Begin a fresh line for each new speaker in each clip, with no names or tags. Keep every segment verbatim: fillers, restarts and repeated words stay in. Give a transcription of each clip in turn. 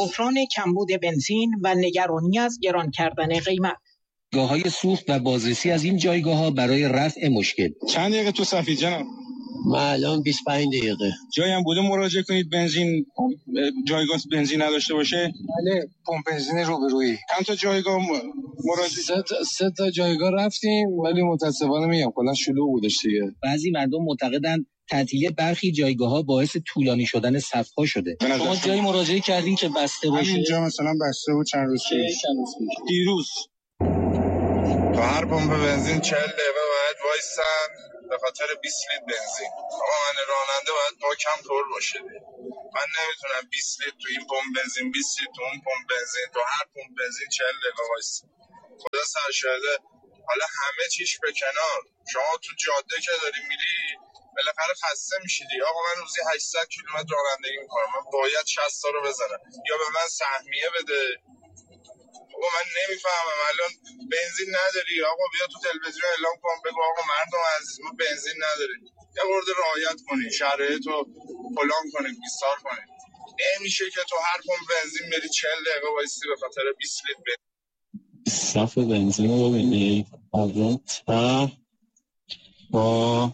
بحران کمبود بنزین و نگرانی از گران کردن قیمت.
جایگاه‌های سوخت و بازرسی از این جایگاه‌ها برای رفع مشکل.
چند دقیقه تو صفی جناب؟
ما الان بیست و پنج دقیقه.
جایی هم بوده مراجعه کنید بنزین جایگاه بنزین نداشته باشه؟
بله، پمپ بنزین روبرویی.
چند تا جایگاه مراجعه؟
سه تا سه تا جایگاه رفتیم ولی متأسفانه میگم کلا شلوغ بودش دیگه.
بعضی مردم معتقدند تعطیلی برخی جایگاه‌ها باعث طولانی شدن صف‌ها شده.
شما
جایی مراجعه کردین که بسته باشه؟
همینجا مثلا بسته بود چند روز پیش. دیروز
تو هر پمپ بنزین چهل دقیقه باید وایسن به خاطر بیست لیتر بنزین. آقا من راننده باید باکم پر باشه. من نمیتونم بیست لیتر تو این پمپ بنزین، بیست لیتر تو اون پمپ بنزین، تو هر پمپ بنزین چهل دقیقه وایسم. خدا سرشاهده. حالا همه چیش به کنار، شما تو جاده که داری میری بالاخره خسته میشیدی. آقا من روزی هشتصد کیلومتر رانندگی میکنم، من باید شصت تا رو بزنم یا به من سهمیه بده. آقا من نمیفهمم الان بنزین نداری، آقا بیا تو تلویزیون اعلام کن بگو آقا مردم عزیز ما بنزین نداریم، یه خورده رعایت کنید، شرایطو فلان کنید، بیسار کنید. نمیشه که تو هر پمپ بنزین بری چهل دقیقه وایسی به خاطر بیست لیتر بنزین.
صف بنزین رو ببینید از اون ته با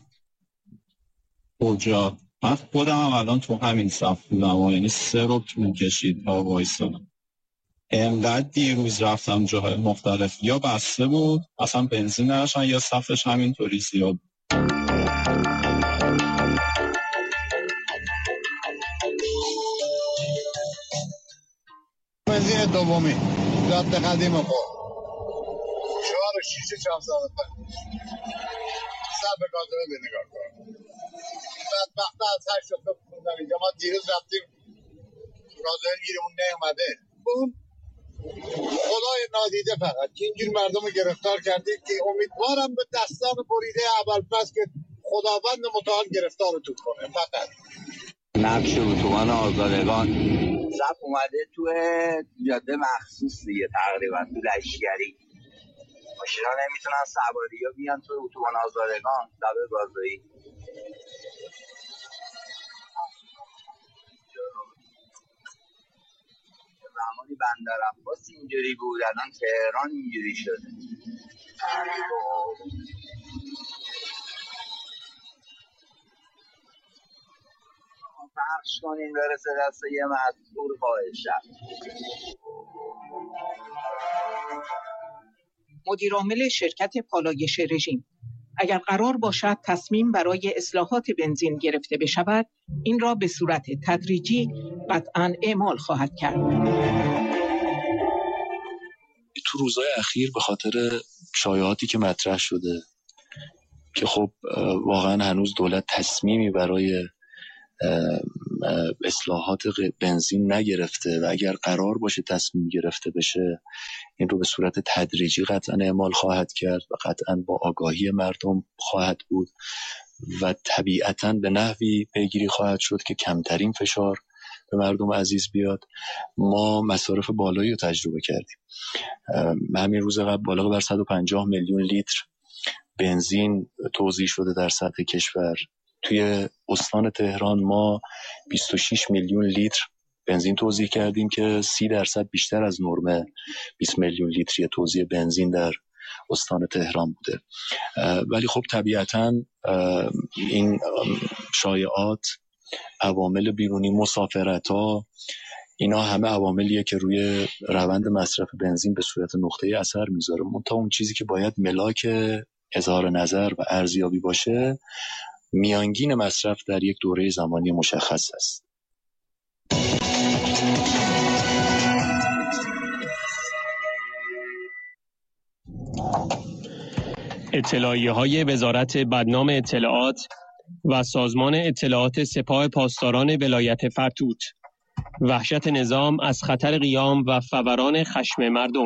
کجا. من خودم هم الان تو همین صف بودم، یعنی سه رو طول کشید تا وایسادم. انقدر دیروز رفتم جاهای مختلف یا بسته بود اصلا بنزین نداشتن یا صفش همینطوری زیاد.
بنزین دومی جاده قدیم ما چهار و شیش چهارصد و پنج صف گازوئیل رو نگاه کن. بدبخته از هشت تا خوندم اینجا. ما دیروز رفتیم گازوئیل گیرمون نیومده. اون خدای نادیده فقط که اینجور مردم رو گرفتار کردید که امیدوارم به دستان بریده ابوالفضل که خداوند متعال گرفتارتون کنه. فقط
نقش اتوبان آزادگان صف اومده تو جاده مخصوص دیگه، تقریبا تو لشگری ماشینا نمیتونن سواری یا بیان تو اتوبان آزادگان لب گازوئیل. زمانی بندر عباس اینجوری بود، الان تهران اینجوری شده. پخش کنین برسه دست یه مسئول خواهشم.
مدیر عامل شرکت پالایش رژیم: اگر قرار باشد تصمیم برای اصلاحات بنزین گرفته بشود، این را به صورت تدریجی قطعاً اعمال خواهد کرد.
تو روزهای اخیر به خاطر شایعاتی که مطرح شده که خب واقعا هنوز دولت تصمیمی برای اصلاحات بنزین نگرفته و اگر قرار باشه تصمیم گرفته بشه این رو به صورت تدریجی قطعا اعمال خواهد کرد و قطعا با آگاهی مردم خواهد بود و طبیعتاً به نحوی پیگیری خواهد شد که کمترین فشار به مردم عزیز بیاد. ما مصارف بالایی رو تجربه کردیم. همین روز قبل بالغ بر صد و پنجاه میلیون لیتر بنزین توزیع شده در سطح کشور. توی استان تهران ما بیست و شش میلیون لیتر بنزین توزیع کردیم که سی درصد بیشتر از نرم بیست میلیون لیتری توزیع بنزین در استان تهران بوده. ولی خب طبیعتاً این شایعات، عوامل بیرونی، مسافرت‌ها، اینا همه عواملیه که روی روند مصرف بنزین به صورت نقطه‌ای اثر میذاره. منتها اون چیزی که باید ملاک اظهار نظر و ارزیابی باشه میانگین مصرف در یک دوره زمانی مشخص است.
اطلاعیه‌های وزارت بدنام اطلاعات و سازمان اطلاعات سپاه پاسداران ولایت فرتوت: وحشت نظام از خطر قیام و فوران خشم مردم.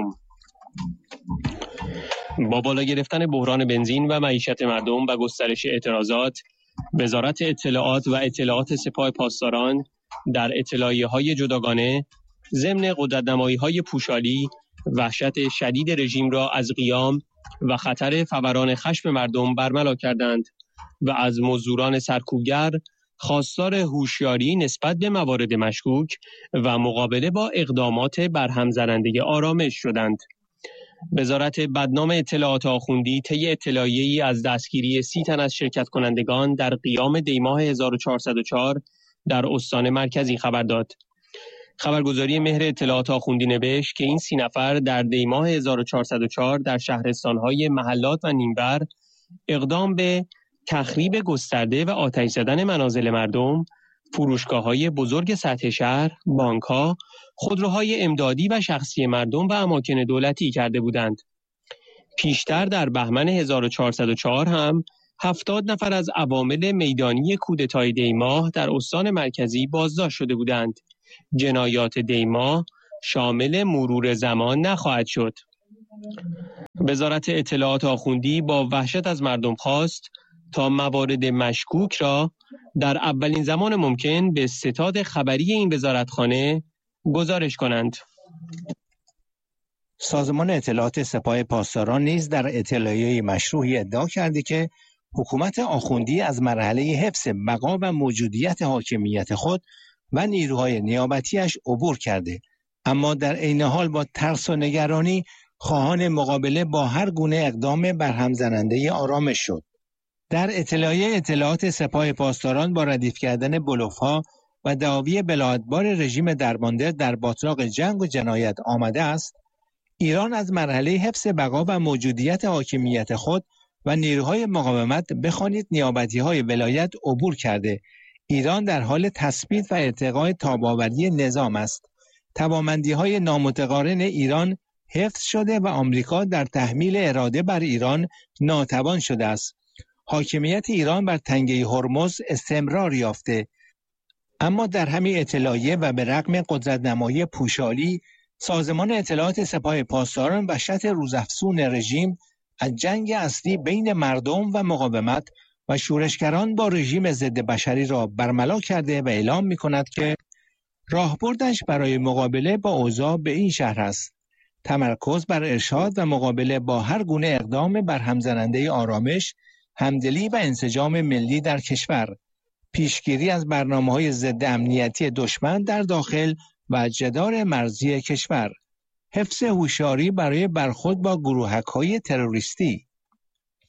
با بالا گرفتن بحران بنزین و معیشت مردم و گسترش اعتراضات، وزارت اطلاعات و اطلاعات سپاه پاسداران در اطلاعیه‌های جداگانه ضمن قدرت‌نمایی‌های پوشالی وحشت شدید رژیم را از قیام و خطر فوران خشم مردم برملا کردند و از مزدوران سرکوبگر خواستار هوشیاری نسبت به موارد مشکوک و مقابله با اقدامات برهم زننده آرامش شدند. وزارت بدنام اطلاعات آخوندی طی اطلاعیه‌ای از دستگیری سی تن از شرکت کنندگان در قیام دیماه هزار و چهارصد و چهار در استان مرکزی خبر داد. خبرگزاری مهر اطلاعات آخوندی نوشت که این سی نفر در دیماه هزار و چهارصد و چهار در شهرستان‌های محلات و نیمبر اقدام به تخریب گسترده و آتش زدن منازل مردم، فروشگاه‌های بزرگ سطح شهر، بانک‌ها، خودروهای امدادی و شخصی مردم و اماکن دولتی کرده بودند. پیشتر در بهمن هزار و چهارصد و چهار هم هفتاد نفر از عوامل میدانی کودتای دیماه در استان مرکزی بازداشت شده بودند. جنایات دیماه شامل مرور زمان نخواهد شد. وزارت اطلاعات آخوندی با وحشت از مردم خواست تا موارد مشکوک را در اولین زمان ممکن به ستاد خبری این وزارتخانه گزارش کنند.
سازمان اطلاعات سپاه پاسداران نیز در اطلاعیه مشروحی ادعا کرده که حکومت آخوندی از مرحله حفظ بقا و موجودیت حاکمیت خود و نیروهای نیابتیش عبور کرده، اما در عین حال با ترس و نگرانی خواهان مقابله با هر گونه اقدام برهم زننده آرامش شد. در اطلاعیه اطلاعات سپاه پاسداران با ردیف کردن بلوف‌ها و دعاوی بلاادبار رژیم درمانده در باتلاق جنگ و جنایت آمده است، ایران از مرحله حفظ بقا و موجودیت حاکمیت خود و نیروهای مقاومت بخوانید نیابتی‌های ولایت عبور کرده. ایران در حال تثبیت و ارتقاء تاب‌آوری نظام است. توانمندی‌های نامتقارن ایران حفظ شده و آمریکا در تحمیل اراده بر ایران ناتوان شده است. حاکمیت ایران بر تنگه هرمز استمرار یافته. اما در همین اطلاعیه و به رغم قدرت‌نمایی پوشالی، سازمان اطلاعات سپاه پاسداران وحشت روزافزون رژیم از جنگ اصلی بین مردم و مقاومت و شورشگران با رژیم ضد بشری را برملا کرده و اعلام می‌کند که راهبردش برای مقابله با اوضاع به این شهر است: تمرکز بر ارشاد و مقابله با هر گونه اقدام برهم زننده آرامش، همدلی و انسجام ملی در کشور، پیشگیری از برنامه‌های ضد امنیتی دشمن در داخل و جدار مرزی کشور، حفظ هوشیاری برای برخورد با گروهک‌های تروریستی.